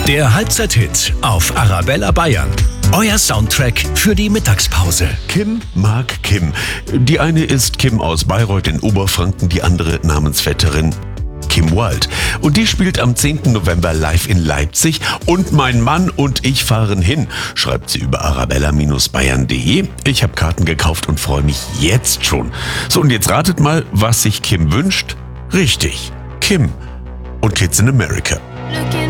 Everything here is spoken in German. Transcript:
Der Halbzeit-Hit auf Arabella Bayern. Euer Soundtrack für die Mittagspause. Kim mag Kim. Die eine ist Kim aus Bayreuth in Oberfranken, die andere Namensvetterin Kim Wilde. Und die spielt am 10. November live in Leipzig. Und mein Mann und ich fahren hin, schreibt sie über arabella-bayern.de. Ich habe Karten gekauft und freue mich jetzt schon. So, und jetzt ratet mal, was sich Kim wünscht. Richtig, Kim und Kids in America.